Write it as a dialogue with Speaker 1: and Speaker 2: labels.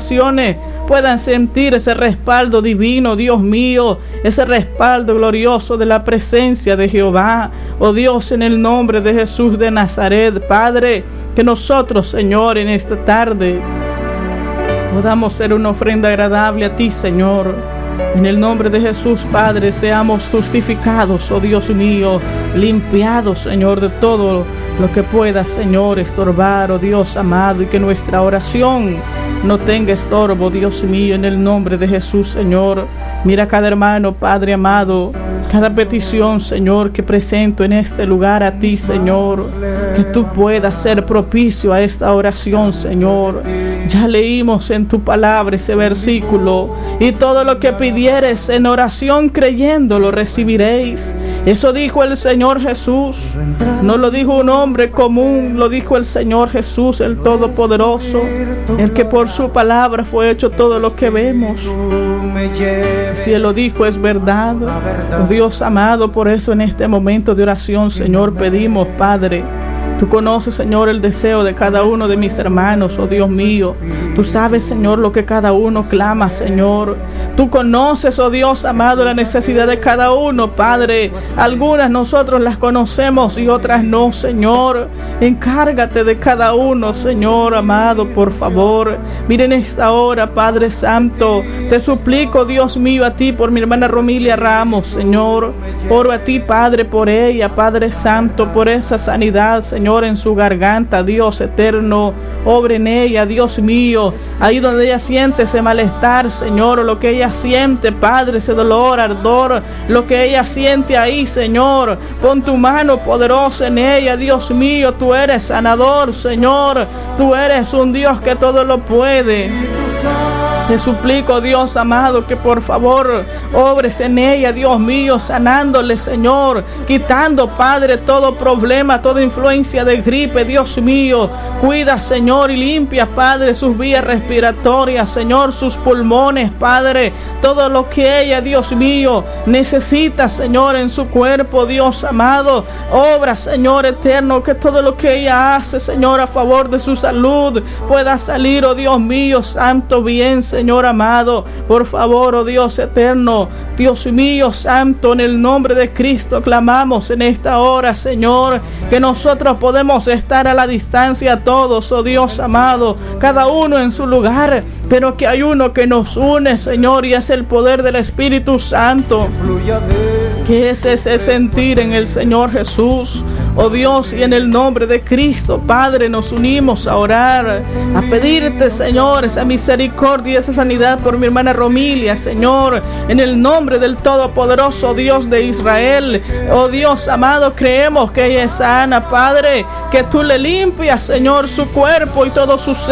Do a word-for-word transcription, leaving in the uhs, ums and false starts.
Speaker 1: oraciones puedan sentir ese respaldo divino, Dios mío, ese respaldo glorioso de la presencia de Jehová. Oh Dios, en el nombre de Jesús de Nazaret, Padre, que nosotros, Señor, en esta tarde podamos ser una ofrenda agradable a ti, Señor. En el nombre de Jesús, Padre, seamos justificados, oh Dios mío, limpiados, Señor, de todo lo que pueda, Señor, estorbar, oh Dios amado, y que nuestra oración no tenga estorbo, Dios mío, en el nombre de Jesús, Señor. Mira cada hermano, Padre amado, cada petición, Señor, que presento en este lugar a ti, Señor, que tú puedas ser propicio a esta oración, Señor. Ya leímos en tu palabra ese versículo: y todo lo que pidieres en oración creyendo lo recibiréis. Eso dijo el Señor Jesús. No lo dijo un hombre común, lo dijo el Señor Jesús, el Todopoderoso, el que por su palabra fue hecho todo lo que vemos. Si Él lo dijo, es verdad. Oh Dios amado, por eso en este momento de oración, Señor, pedimos, Padre, tú conoces, Señor, el deseo de cada uno de mis hermanos, oh Dios mío. Tú sabes, Señor, lo que cada uno clama, Señor. Tú conoces, oh Dios amado, la necesidad de cada uno, Padre. Algunas nosotros las conocemos y otras no, Señor. Encárgate de cada uno, Señor amado, por favor. Miren esta hora, Padre Santo. Te suplico, Dios mío, a ti por mi hermana Romilia Ramos, Señor. Oro a ti, Padre, por ella, Padre Santo, por esa sanidad, Señor, en su garganta, Dios eterno. Obra en ella, Dios mío, ahí donde ella siente ese malestar, Señor, o lo que ella siente, Padre, ese dolor, ardor, lo que ella siente ahí, Señor, pon tu mano poderosa en ella, Dios mío. Tú eres sanador, Señor, tú eres un Dios que todo lo puede. Te suplico, Dios amado, que por favor obres en ella, Dios mío, sanándole, Señor, quitando, Padre, todo problema, toda influencia de gripe, Dios mío. Cuida, Señor, y limpia, Padre, sus vías respiratorias, Señor, sus pulmones, Padre, todo lo que ella, Dios mío, necesita, Señor, en su cuerpo, Dios amado. Obra, Señor eterno, que todo lo que ella hace, Señor, a favor de su salud pueda salir, oh Dios mío, santo, bien, Señor amado. Por favor, oh Dios eterno, Dios mío, santo, en el nombre de Cristo clamamos en esta hora, Señor, que nosotros podemos estar a la distancia todos, oh Dios amado, cada uno en su lugar, pero que hay uno que nos une, Señor, y es el poder del Espíritu Santo, que es ese sentir en el Señor Jesús. Oh Dios, y en el nombre de Cristo, Padre, nos unimos a orar, a pedirte, Señor, esa misericordia, esa sanidad por mi hermana Romilia, Señor, en el nombre del Todopoderoso Dios de Israel. Oh Dios amado, creemos que ella es sana, Padre, que tú le limpias, Señor, su cuerpo y todo su ser.